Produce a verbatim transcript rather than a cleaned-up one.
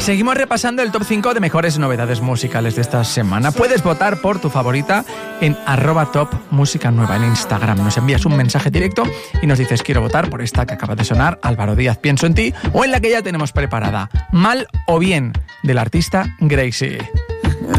Seguimos repasando el top cinco de mejores novedades musicales de esta semana. Puedes votar por tu favorita en arroba top música nueva en Instagram. Nos envías un mensaje directo y nos dices quiero votar por esta que acaba de sonar, Álvaro Díaz, Pienso en ti, o en la que ya tenemos preparada, Mal o Bien, del artista Gracie.